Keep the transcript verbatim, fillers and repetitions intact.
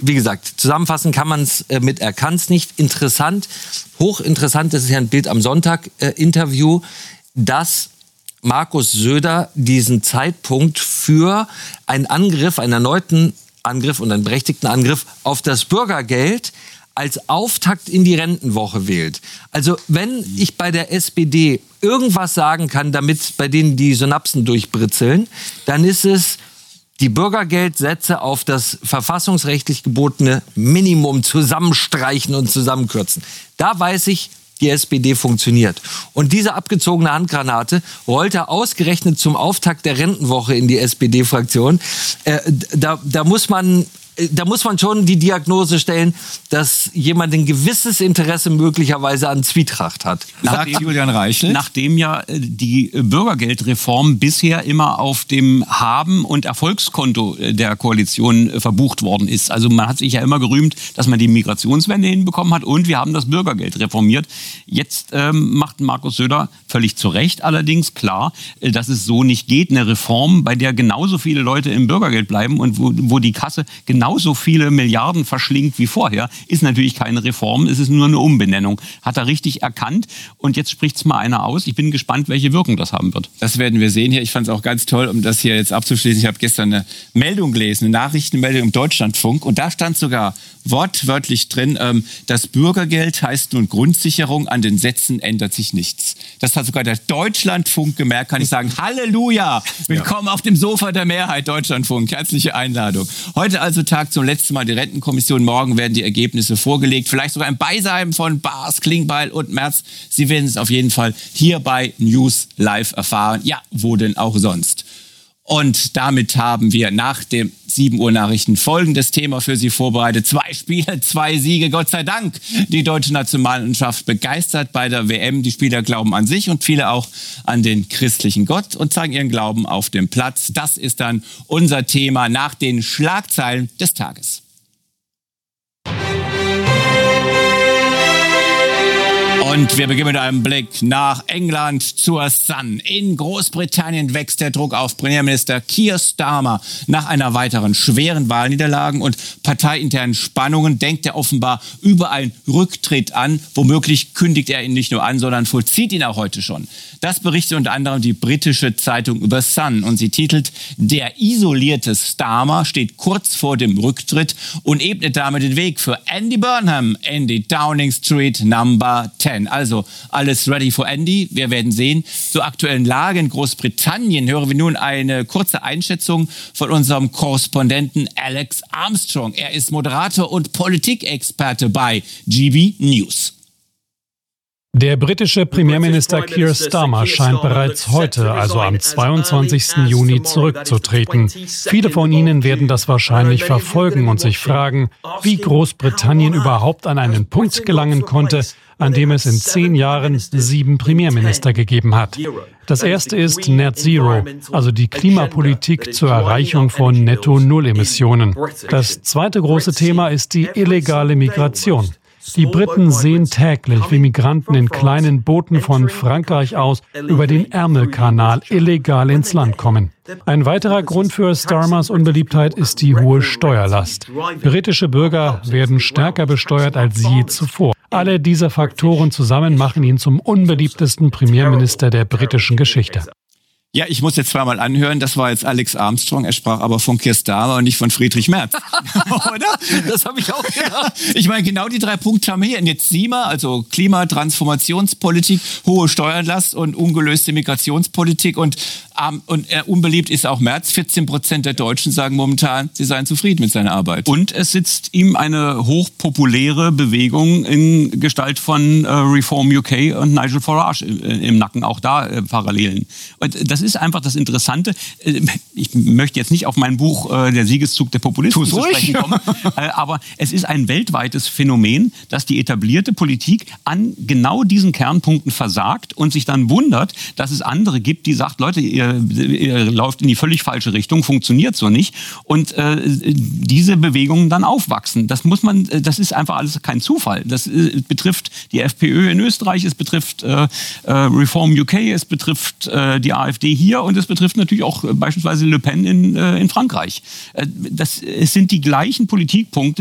wie gesagt, zusammenfassen kann man es äh, mit er kann es nicht. Interessant, hochinteressant, das ist ja ein Bild am Sonntag äh, Interview, dass Markus Söder diesen Zeitpunkt für einen Angriff, einen erneuten Angriff und einen berechtigten Angriff auf das Bürgergeld als Auftakt in die Rentenwoche wählt. Also wenn ich bei der S P D irgendwas sagen kann, damit bei denen die Synapsen durchbritzeln, dann ist es, die Bürgergeldsätze auf das verfassungsrechtlich gebotene Minimum zusammenstreichen und zusammenkürzen. Da weiß ich, die S P D funktioniert. Und diese abgezogene Handgranate rollte ausgerechnet zum Auftakt der Rentenwoche in die S P D-Fraktion. Äh, da, da muss man... Da muss man schon die Diagnose stellen, dass jemand ein gewisses Interesse möglicherweise an Zwietracht hat. Sagt Julian Reichelt. Nachdem ja die Bürgergeldreform bisher immer auf dem Haben- und Erfolgskonto der Koalition verbucht worden ist. Also man hat sich ja immer gerühmt, dass man die Migrationswende hinbekommen hat und wir haben das Bürgergeld reformiert. Jetzt ähm, macht Markus Söder völlig zu Recht allerdings klar, dass es so nicht geht. Eine Reform, bei der genauso viele Leute im Bürgergeld bleiben und wo, wo die Kasse genau genauso viele Milliarden verschlingt wie vorher, ist natürlich keine Reform, es ist nur eine Umbenennung. Hat er richtig erkannt und jetzt spricht es mal einer aus. Ich bin gespannt, welche Wirkung das haben wird. Das werden wir sehen hier. Ich fand es auch ganz toll, um das hier jetzt abzuschließen. Ich habe gestern eine Meldung gelesen, eine Nachrichtenmeldung im Deutschlandfunk und da stand sogar wortwörtlich drin, ähm, das Bürgergeld heißt nun Grundsicherung, an den Sätzen ändert sich nichts. Das hat sogar der Deutschlandfunk gemerkt, kann ich sagen, Halleluja, willkommen ja. auf dem Sofa der Mehrheit Deutschlandfunk, herzliche Einladung. Heute also Tag zum letzten Mal die Rentenkommission, morgen werden die Ergebnisse vorgelegt, vielleicht sogar im Beisein von Baas, Klingbeil und Merz. Sie werden es auf jeden Fall hier bei News Live erfahren, ja, wo denn auch sonst. Und damit haben wir nach dem sieben Uhr Nachrichten folgendes Thema für Sie vorbereitet. Zwei Spiele, zwei Siege, Gott sei Dank. Die deutsche Nationalmannschaft begeistert bei der W M. Die Spieler glauben an sich und viele auch an den christlichen Gott und zeigen ihren Glauben auf dem Platz. Das ist dann unser Thema nach den Schlagzeilen des Tages. Und wir beginnen mit einem Blick nach England zur Sun. In Großbritannien wächst der Druck auf Premierminister Keir Starmer. Nach einer weiteren schweren Wahlniederlage und parteiinternen Spannungen denkt er offenbar über einen Rücktritt an. Womöglich kündigt er ihn nicht nur an, sondern vollzieht ihn auch heute schon. Das berichtet unter anderem die britische Zeitung The Sun. Und sie titelt, der isolierte Starmer steht kurz vor dem Rücktritt und ebnet damit den Weg für Andy Burnham in die Downing Street Number zehn. Also alles ready for Andy. Wir werden sehen. Zur aktuellen Lage in Großbritannien hören wir nun eine kurze Einschätzung von unserem Korrespondenten Alex Armstrong. Er ist Moderator und Politikexperte bei G B News. Der britische Premierminister Keir Starmer scheint bereits heute, also am zweiundzwanzigsten Juni, zurückzutreten. Viele von Ihnen werden das wahrscheinlich verfolgen und sich fragen, wie Großbritannien überhaupt an einen Punkt gelangen konnte, an dem es in zehn Jahren sieben Premierminister gegeben hat. Das erste ist Net Zero, also die Klimapolitik zur Erreichung von Netto-Null-Emissionen. Das zweite große Thema ist die illegale Migration. Die Briten sehen täglich, wie Migranten in kleinen Booten von Frankreich aus über den Ärmelkanal illegal ins Land kommen. Ein weiterer Grund für Starmers Unbeliebtheit ist die hohe Steuerlast. Britische Bürger werden stärker besteuert als je zuvor. Alle diese Faktoren zusammen machen ihn zum unbeliebtesten Premierminister der britischen Geschichte. Ja, ich muss jetzt zweimal anhören, das war jetzt Alex Armstrong, er sprach aber von Keir Starmer und nicht von Friedrich Merz. Oder? Das habe ich auch gedacht. Ich meine, genau die drei Punkte haben wir hier. Und jetzt Sie mal, also Klima, Transformationspolitik, hohe Steuerlast und ungelöste Migrationspolitik und, ähm, und äh, unbeliebt ist auch Merz. vierzehn Prozent der Deutschen sagen momentan, sie seien zufrieden mit seiner Arbeit. Und es sitzt ihm eine hochpopuläre Bewegung in Gestalt von äh, Reform U K und Nigel Farage im, im Nacken, auch da äh, Parallelen. Und das ist einfach das Interessante. Ich möchte jetzt nicht auf mein Buch äh, Der Siegeszug der Populisten zu sprechen kommen, äh, aber es ist ein weltweites Phänomen, dass die etablierte Politik an genau diesen Kernpunkten versagt und sich dann wundert, dass es andere gibt, die sagt, Leute, ihr, ihr lauft in die völlig falsche Richtung, funktioniert so nicht und äh, diese Bewegungen dann aufwachsen. Das muss man, das ist einfach alles kein Zufall. Das äh, betrifft die FPÖ in Österreich, es betrifft äh, äh, Reform U K, es betrifft äh, die AfD hier und es betrifft natürlich auch beispielsweise Le Pen in, äh, in Frankreich. Äh, das, es sind die gleichen Politikpunkte,